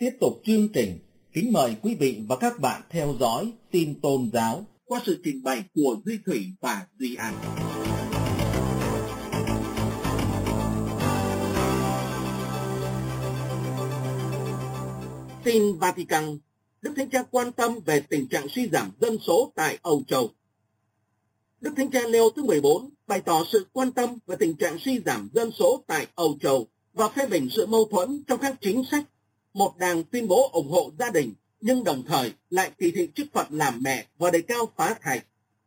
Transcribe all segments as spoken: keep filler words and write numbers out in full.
tiếp tục chương trình, kính mời quý vị và các bạn theo dõi tin tôn giáo qua sự trình bày của Duy Thủy và Duy An. Tin Vatican, Đức Thánh Cha quan tâm về tình trạng suy giảm dân số tại Âu Châu. Đức Thánh Cha Leo thứ mười bốn bày tỏ sự quan tâm về tình trạng suy giảm dân số tại Âu Châu và phê bình sự mâu thuẫn trong các chính sách. Một đảng tuyên bố ủng hộ gia đình, nhưng đồng thời lại kỳ thị chức phận làm mẹ và đề cao phá thai.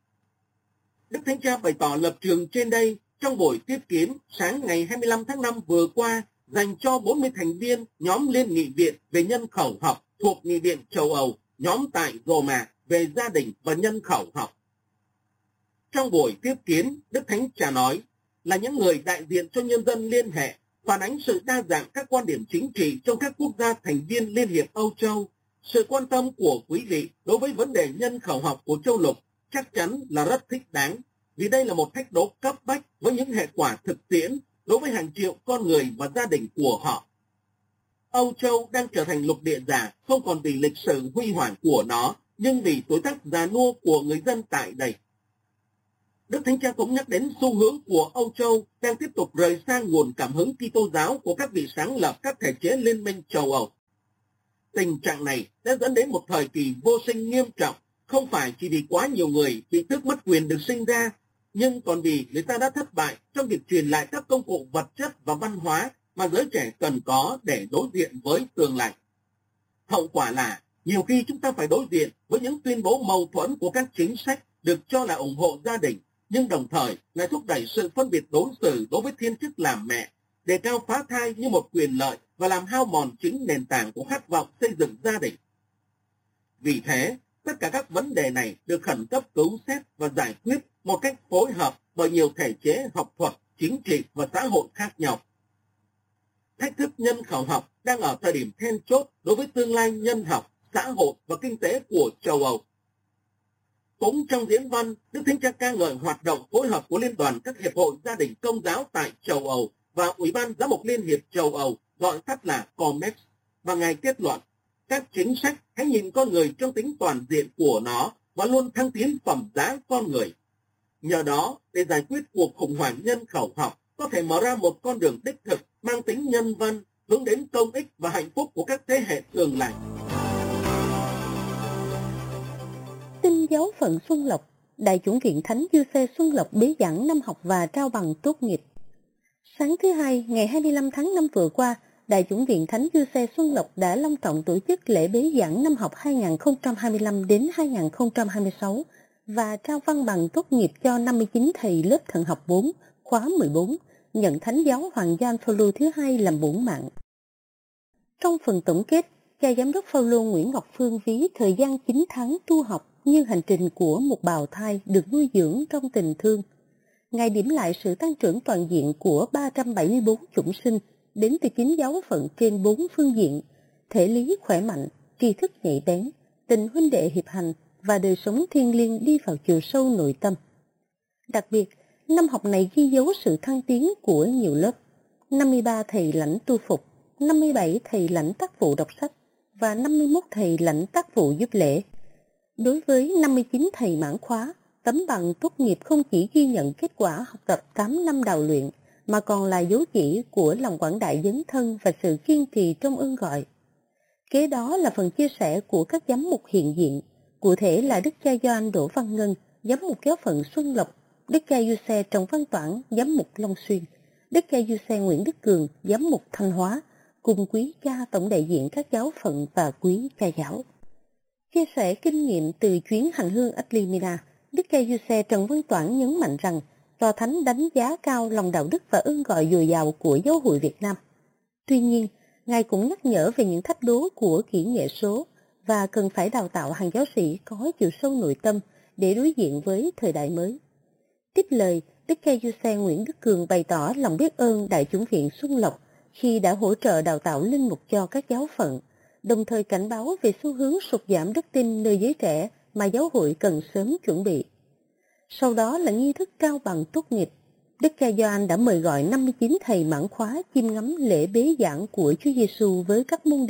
Đức Thánh Cha bày tỏ lập trường trên đây trong buổi tiếp kiến sáng ngày hai mươi lăm tháng năm vừa qua dành cho bốn mươi thành viên nhóm Liên nghị viện về nhân khẩu học thuộc Nghị viện châu Âu, nhóm tại Roma về gia đình và nhân khẩu học. Trong buổi tiếp kiến, Đức Thánh Cha nói là những người đại diện cho nhân dân liên hệ, phản ánh sự đa dạng các quan điểm chính trị trong các quốc gia thành viên Liên hiệp Âu Châu. Sự quan tâm của quý vị đối với vấn đề nhân khẩu học của châu lục chắc chắn là rất thích đáng, vì đây là một thách đố cấp bách với những hệ quả thực tiễn đối với hàng triệu con người và gia đình của họ. Âu Châu đang trở thành lục địa già không còn vì lịch sử huy hoàng của nó, nhưng vì tuổi tác già nua của người dân tại đây. Đức Thánh Cha cũng nhắc đến xu hướng của Âu Châu đang tiếp tục rời sang nguồn cảm hứng Kitô giáo của các vị sáng lập các thể chế Liên minh châu Âu. Tình trạng này đã dẫn đến một thời kỳ vô sinh nghiêm trọng, không phải chỉ vì quá nhiều người bị tước mất quyền được sinh ra, nhưng còn vì người ta đã thất bại trong việc truyền lại các công cụ vật chất và văn hóa mà giới trẻ cần có để đối diện với tương lai. Hậu quả là nhiều khi chúng ta phải đối diện với những tuyên bố mâu thuẫn của các chính sách được cho là ủng hộ gia đình, nhưng đồng thời lại thúc đẩy sự phân biệt đối xử đối với thiên chức làm mẹ, đề cao phá thai như một quyền lợi và làm hao mòn chính nền tảng của khát vọng xây dựng gia đình. Vì thế, tất cả các vấn đề này được khẩn cấp cứu xét và giải quyết một cách phối hợp bởi nhiều thể chế học thuật, chính trị và xã hội khác nhau. Thách thức nhân khẩu học đang ở thời điểm then chốt đối với tương lai nhân học, xã hội và kinh tế của châu Âu. Cũng trong diễn văn, Đức Thánh Cha ca ngợi hoạt động phối hợp của Liên đoàn các hiệp hội gia đình công giáo tại châu Âu và Ủy ban Giám mục Liên hiệp châu Âu, gọi tắt là COMEX, và Ngài kết luận, các chính sách hãy nhìn con người trong tính toàn diện của nó và luôn thăng tiến phẩm giá con người. Nhờ đó, để giải quyết cuộc khủng hoảng nhân khẩu học, có thể mở ra một con đường đích thực mang tính nhân văn, hướng đến công ích và hạnh phúc của các thế hệ tương lai. Tin giáo phận Xuân Lộc, Đại chủng viện Thánh Giuse Xuân Lộc bế giảng năm học và trao bằng tốt nghiệp. Sáng thứ Hai, ngày hai mươi lăm tháng năm vừa qua, Đại chủng viện Thánh Giuse Xuân Lộc đã long trọng tổ chức lễ bế giảng năm học hai nghìn không trăm hai mươi lăm đến hai nghìn không trăm hai mươi sáu và trao văn bằng tốt nghiệp cho năm mươi chín thầy lớp thần học bốn, khóa mười bốn, nhận Thánh giáo Hoàng Gioan Phaolô thứ hai làm bổn mạng. Trong phần tổng kết, cha giám đốc Phaolô Nguyễn Ngọc Phương ví thời gian chín tháng tu học như hành trình của một bào thai được nuôi dưỡng trong tình thương. Ngài điểm lại sự tăng trưởng toàn diện của ba trăm bảy mươi tư chủng sinh đến từ chín giáo phận trên bốn phương diện: thể lý khỏe mạnh, tri thức nhạy bén, tình huynh đệ hiệp hành và đời sống thiêng liêng đi vào chiều sâu nội tâm. Đặc biệt, năm học này ghi dấu sự thăng tiến của nhiều lớp: năm mươi ba thầy lãnh tu phục, năm mươi bảy thầy lãnh tác vụ đọc sách và năm mươi mốt thầy lãnh tác vụ giúp lễ. Đối với năm mươi chín thầy mãn khóa, tấm bằng tốt nghiệp không chỉ ghi nhận kết quả học tập tám năm đào luyện, mà còn là dấu chỉ của lòng quảng đại dấn thân và sự kiên trì trong ơn gọi. Kế đó là phần chia sẻ của các giám mục hiện diện, cụ thể là Đức cha Gioan Đỗ Văn Ngân, giám mục giáo phận Xuân Lộc, Đức cha Giuse Trần Văn Toản, giám mục Long Xuyên, Đức cha Giuse Nguyễn Đức Cường, giám mục Thanh Hóa, cùng quý cha tổng đại diện các giáo phận và quý cha giáo. Chia sẻ kinh nghiệm từ chuyến hành hương Adlimina, Đức cha Giuse Trần Văn Toản nhấn mạnh rằng Tòa Thánh đánh giá cao lòng đạo đức và ơn gọi dồi dào của giáo hội Việt Nam. Tuy nhiên, Ngài cũng nhắc nhở về những thách đố của kỹ nghệ số và cần phải đào tạo hàng giáo sĩ có chiều sâu nội tâm để đối diện với thời đại mới. Tiếp lời, Đức cha Giuse Nguyễn Đức Cường bày tỏ lòng biết ơn Đại chủng viện Xuân Lộc khi đã hỗ trợ đào tạo linh mục cho các giáo phận, đồng thời cảnh báo về xu hướng sụt giảm đức tin nơi giới trẻ mà giáo hội cần sớm chuẩn bị. Sau đó là nghi thức trao bằng tốt nghiệp. Đức cha Gioan đã mời gọi năm mươi chín thầy mãn khóa chiêm ngắm lễ bế giảng của Chúa Giêsu với các môn đệ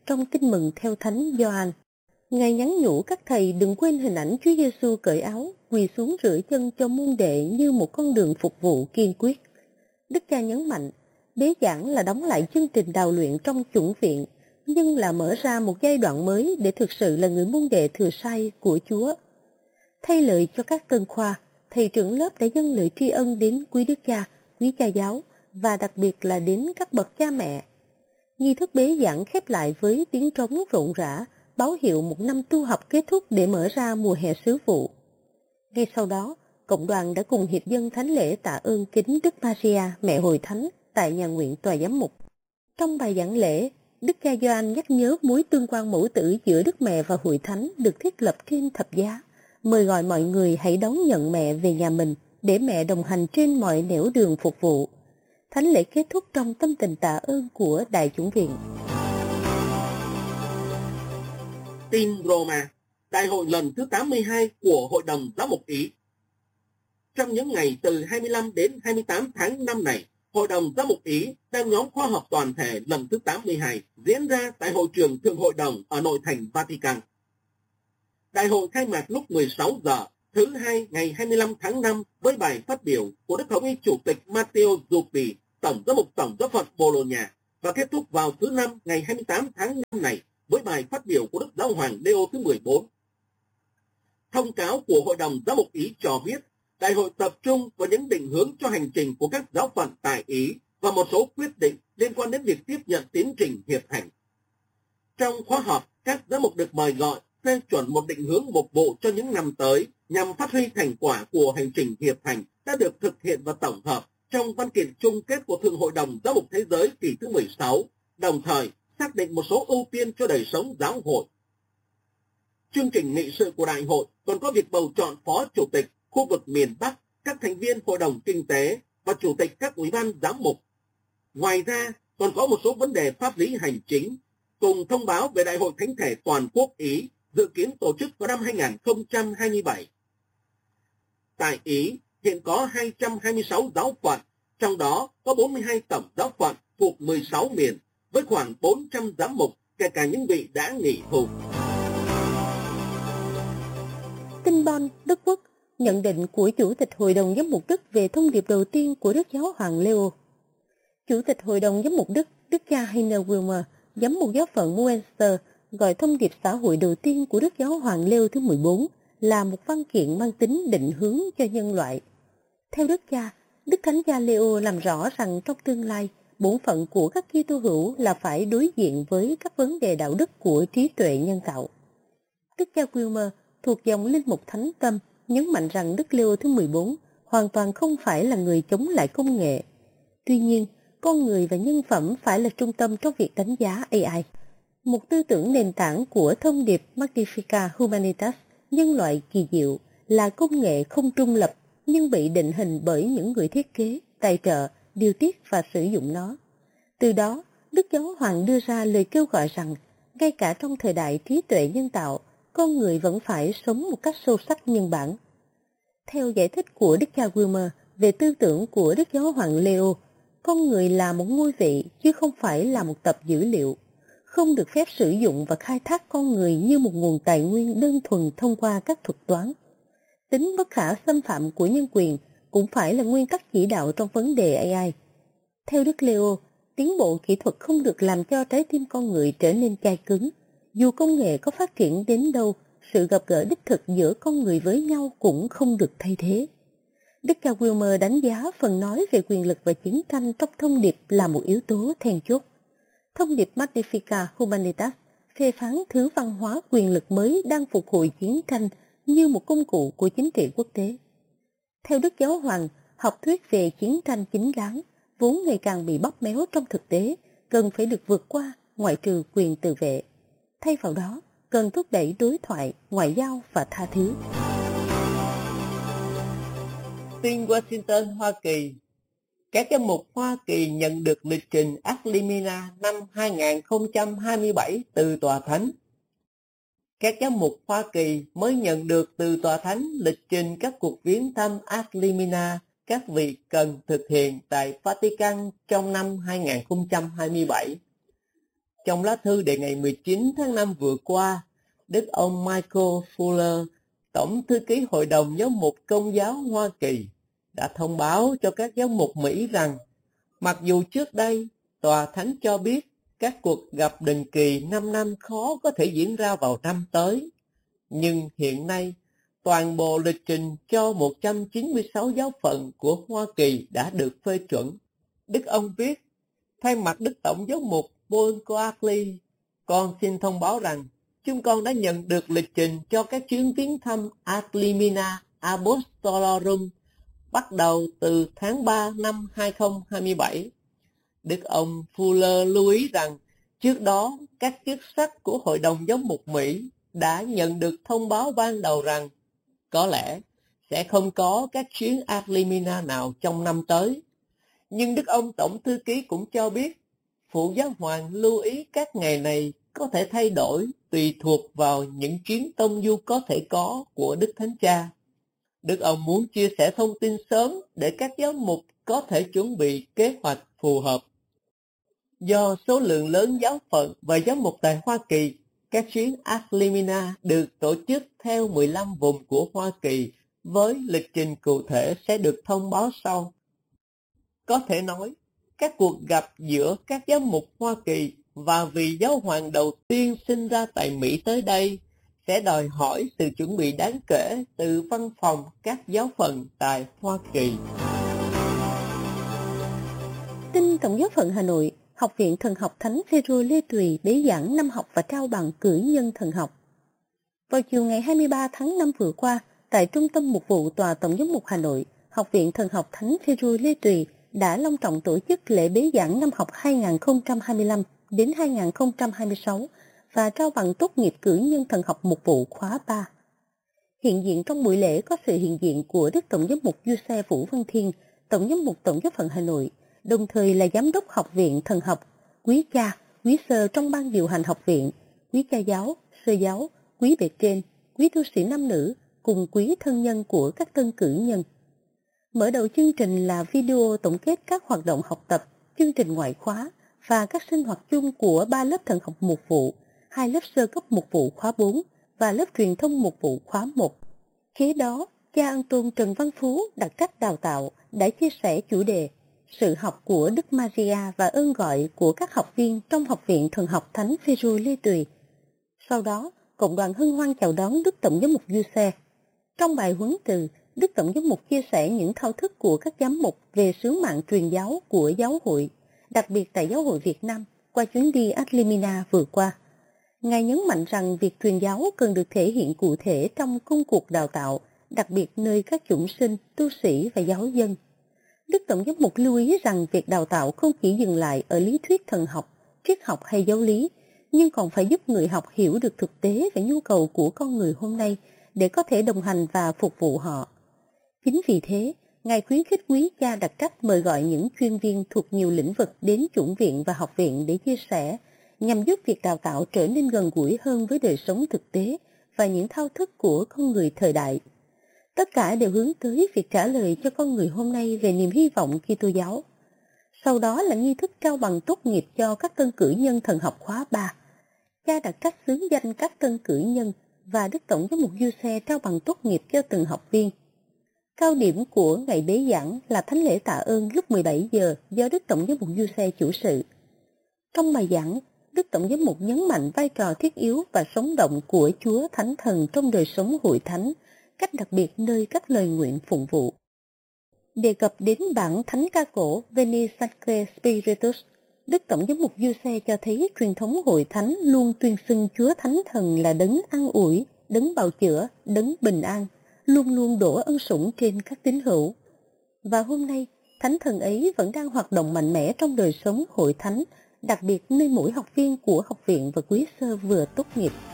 trong Tin mừng theo Thánh Gioan. Ngài nhắn nhủ các thầy đừng quên hình ảnh Chúa Giêsu cởi áo, quỳ xuống rửa chân cho môn đệ như một con đường phục vụ kiên quyết. Đức Cha nhấn mạnh, bế giảng là đóng lại chương trình đào luyện trong chủng viện, nhưng là mở ra một giai đoạn mới để thực sự là người môn đệ thừa sai của Chúa. Thay lời cho các tân khoa, thầy trưởng lớp đã dâng lời tri ân đến quý Đức Cha, quý cha giáo và đặc biệt là đến các bậc cha mẹ. Nghi thức bế giảng khép lại với tiếng trống rộn rã, báo hiệu một năm tu học kết thúc để mở ra mùa hè sứ vụ. Ngay sau đó, cộng đoàn đã cùng hiệp dân thánh lễ tạ ơn kính Đức Maria, mẹ Hội Thánh tại nhà nguyện tòa giám mục. Trong bài giảng lễ, Đức cha Gioan nhắc nhớ mối tương quan mẫu tử giữa Đức Mẹ và Hội Thánh được thiết lập trên thập giá, mời gọi mọi người hãy đón nhận mẹ về nhà mình để mẹ đồng hành trên mọi nẻo đường phục vụ. Thánh lễ kết thúc trong tâm tình tạ ơn của Đại chủng viện. Tin Roma, Đại hội lần thứ tám mươi hai của Hội đồng Giám mục Ý. Trong những ngày từ hai mươi lăm đến hai mươi tám tháng năm này, Hội đồng Giám mục Ý đang nhóm khoa học toàn thể lần thứ tám mươi hai diễn ra tại Hội trường Thượng Hội đồng ở nội thành Vatican. Đại hội khai mạc lúc mười sáu giờ thứ hai ngày hai mươi lăm tháng năm với bài phát biểu của Đức Hồng Y Chủ tịch Matteo Zuppi, Tổng giám mục Tổng giáo phận Bologna, và kết thúc vào thứ năm ngày hai mươi tám tháng năm này với bài phát biểu của Đức Giáo hoàng Leo thứ mười bốn. Thông cáo của Hội đồng Giám mục Ý cho biết, đại hội tập trung vào những định hướng cho hành trình của các giáo phận tại Ý và một số quyết định liên quan đến việc tiếp nhận tiến trình hiệp hành. Trong khóa họp, các giám mục được mời gọi phê chuẩn một định hướng mục vụ cho những năm tới nhằm phát huy thành quả của hành trình hiệp hành đã được thực hiện và tổng hợp trong văn kiện chung kết của Thượng Hội đồng Giám mục Thế giới kỳ thứ mười sáu, đồng thời xác định một số ưu tiên cho đời sống giáo hội. Chương trình nghị sự của đại hội còn có việc bầu chọn phó chủ tịch khu vực miền Bắc, các thành viên Hội đồng Kinh tế và chủ tịch các ủy ban giám mục. Ngoài ra, còn có một số vấn đề pháp lý hành chính, cùng thông báo về Đại hội Thánh thể Toàn quốc Ý dự kiến tổ chức vào năm hai không hai bảy. Tại Ý, hiện có hai trăm hai mươi sáu giáo phận, trong đó có bốn mươi hai tổng giáo phận thuộc mười sáu miền, với khoảng bốn trăm giám mục, kể cả những vị đã nghỉ hưu. Tin Bonn, Đức Quốc, nhận định của Chủ tịch Hội đồng Giám mục Đức về thông điệp đầu tiên của Đức Giáo hoàng Leo. Chủ tịch Hội đồng Giám mục Đức, Đức cha Heiner Wilmer, giám mục giáo phận Münster, gọi thông điệp xã hội đầu tiên của Đức Giáo hoàng Leo thứ mười bốn là một văn kiện mang tính định hướng cho nhân loại. Theo Đức cha, Đức Thánh cha Leo làm rõ rằng trong tương lai, bổn phận của các Kitô hữu là phải đối diện với các vấn đề đạo đức của trí tuệ nhân tạo. Đức cha Wilmer thuộc dòng linh mục Thánh Tâm nhấn mạnh rằng Đức Leo thứ mười bốn hoàn toàn không phải là người chống lại công nghệ. Tuy nhiên, con người và nhân phẩm phải là trung tâm trong việc đánh giá a i. Một tư tưởng nền tảng của thông điệp Magnificat Humanitas, nhân loại kỳ diệu, là công nghệ không trung lập nhưng bị định hình bởi những người thiết kế, tài trợ, điều tiết và sử dụng nó. Từ đó, Đức Giáo hoàng đưa ra lời kêu gọi rằng, ngay cả trong thời đại trí tuệ nhân tạo, con người vẫn phải sống một cách sâu sắc nhân bản. Theo giải thích của Đức cha Wilmer về tư tưởng của Đức Giáo hoàng Leo, con người là một ngôi vị chứ không phải là một tập dữ liệu, không được phép sử dụng và khai thác con người như một nguồn tài nguyên đơn thuần thông qua các thuật toán. Tính bất khả xâm phạm của nhân quyền cũng phải là nguyên tắc chỉ đạo trong vấn đề a i. Theo Đức Leo, tiến bộ kỹ thuật không được làm cho trái tim con người trở nên chai cứng. Dù công nghệ có phát triển đến đâu, sự gặp gỡ đích thực giữa con người với nhau cũng không được thay thế. Đức cha Wilmer đánh giá phần nói về quyền lực và chiến tranh trong thông điệp là một yếu tố then chốt. Thông điệp Magnificat Humanitas phê phán thứ văn hóa quyền lực mới đang phục hồi chiến tranh như một công cụ của chính trị quốc tế. Theo Đức Giáo hoàng, học thuyết về chiến tranh chính đáng, vốn ngày càng bị bóp méo trong thực tế, cần phải được vượt qua ngoại trừ quyền tự vệ. Thay vào đó, cần thúc đẩy đối thoại, ngoại giao và tha thứ. Tin Washington, Hoa Kỳ. Các giám mục Hoa Kỳ nhận được lịch trình Ad Limina năm hai không hai bảy từ Tòa Thánh. Các giám mục Hoa Kỳ mới nhận được từ Tòa Thánh lịch trình các cuộc viếng thăm Ad Limina các vị cần thực hiện tại Vatican trong năm hai không hai bảy. Trong lá thư đề ngày mười chín tháng năm vừa qua, Đức ông Michael Fuller, Tổng thư ký Hội đồng Giáo mục Công giáo Hoa Kỳ, đã thông báo cho các giáo mục Mỹ rằng, mặc dù trước đây Tòa Thánh cho biết các cuộc gặp định kỳ năm năm khó có thể diễn ra vào năm tới, nhưng hiện nay toàn bộ lịch trình cho một trăm chín mươi sáu giáo phận của Hoa Kỳ đã được phê chuẩn. Đức ông viết, thay mặt Đức Tổng giám mục Paul Coakley, con xin thông báo rằng chúng con đã nhận được lịch trình cho các chuyến viếng thăm Ad limina Apostolorum bắt đầu từ tháng ba năm hai không hai bảy. Đức ông Fuller lưu ý rằng trước đó các chức sắc của Hội đồng Giám mục Mỹ đã nhận được thông báo ban đầu rằng có lẽ sẽ không có các chuyến Ad limina nào trong năm tới. Nhưng Đức ông Tổng thư ký cũng cho biết Phụ Giáo Hoàng lưu ý các ngày này có thể thay đổi tùy thuộc vào những chuyến tông du có thể có của Đức Thánh Cha. Đức ông muốn chia sẻ thông tin sớm để các giáo mục có thể chuẩn bị kế hoạch phù hợp. Do số lượng lớn giáo phận và giáo mục tại Hoa Kỳ, các chuyến Ad limina được tổ chức theo mười lăm vùng của Hoa Kỳ với lịch trình cụ thể sẽ được thông báo sau. Có thể nói, các cuộc gặp giữa các giáo mục Hoa Kỳ và vị giáo hoàng đầu tiên sinh ra tại Mỹ tới đây sẽ đòi hỏi sự chuẩn bị đáng kể từ văn phòng các giáo phận tại Hoa Kỳ. Tin Tổng giáo phận Hà Nội, Học viện Thần học Thánh Phêrô Lê Tùy bế giảng năm học và trao bằng cử nhân thần học. Vào chiều ngày hai mươi ba tháng năm vừa qua, tại Trung tâm Mục vụ Tòa Tổng giám mục Hà Nội, Học viện Thần học Thánh Phêrô Lê Tùy đã long trọng tổ chức lễ bế giảng năm học hai nghìn không trăm hai mươi lăm đến hai nghìn không trăm hai mươi sáu và trao bằng tốt nghiệp cử nhân thần học mục vụ khóa ba. Hiện diện trong buổi lễ có sự hiện diện của Đức Tổng giám mục Giuse Vũ Văn Thiên, Tổng giám mục Tổng giáo phận Hà Nội, đồng thời là Giám đốc Học viện Thần học, quý cha, quý sơ trong ban điều hành học viện, quý cha giáo, sơ giáo, quý bề trên, quý tu sĩ nam nữ, cùng quý thân nhân của các tân cử nhân. Mở đầu chương trình là video tổng kết các hoạt động học tập, chương trình ngoại khóa và các sinh hoạt chung của ba lớp thần học mục vụ, hai lớp sơ cấp mục vụ khóa bốn và lớp truyền thông mục vụ khóa một. Kế đó, cha ân tôn Trần Văn Phú, đặc trách đào tạo, đã chia sẻ chủ đề sự học của Đức Maria và ơn gọi của các học viên trong Học viện Thần học Thánh Phêrô Lê Tùy. Sau đó, cộng đoàn hân hoan chào đón Đức Tổng giám mục Giuse. Trong bài huấn từ, Đức Tổng giám mục chia sẻ những thao thức của các giám mục về sứ mạng truyền giáo của giáo hội, đặc biệt tại giáo hội Việt Nam qua chuyến đi Ad limina vừa qua. Ngài nhấn mạnh rằng việc truyền giáo cần được thể hiện cụ thể trong công cuộc đào tạo, đặc biệt nơi các chủng sinh, tu sĩ và giáo dân. Đức Tổng giám mục lưu ý rằng việc đào tạo không chỉ dừng lại ở lý thuyết thần học, triết học hay giáo lý, nhưng còn phải giúp người học hiểu được thực tế và nhu cầu của con người hôm nay để có thể đồng hành và phục vụ họ. Chính vì thế, Ngài khuyến khích quý cha đặc trách mời gọi những chuyên viên thuộc nhiều lĩnh vực đến chủng viện và học viện để chia sẻ, nhằm giúp việc đào tạo trở nên gần gũi hơn với đời sống thực tế và những thao thức của con người thời đại. Tất cả đều hướng tới việc trả lời cho con người hôm nay về niềm hy vọng Kitô giáo. Sau đó là nghi thức trao bằng tốt nghiệp cho các tân cử nhân thần học khóa ba. Cha đặc trách xướng danh các tân cử nhân và Đức Tổng giám mục Giuse trao bằng tốt nghiệp cho từng học viên. Cao điểm của ngày bế giảng là thánh lễ tạ ơn lúc mười bảy giờ do Đức Tổng giám mục Giuse chủ sự. Trong bài giảng, Đức Tổng giám mục nhấn mạnh vai trò thiết yếu và sống động của Chúa Thánh Thần trong đời sống hội thánh, cách đặc biệt nơi các lời nguyện phụng vụ. Đề cập đến bản thánh ca cổ Veni Sacre Spiritus, Đức Tổng giám mục Giuse cho thấy truyền thống hội thánh luôn tuyên xưng Chúa Thánh Thần là đấng an ủi, đấng bào chữa, đấng bình an, luôn luôn đổ ân sủng trên các tín hữu. Và hôm nay, Thánh Thần ấy vẫn đang hoạt động mạnh mẽ trong đời sống hội thánh, đặc biệt nơi mỗi học viên của học viện và quý sơ vừa tốt nghiệp.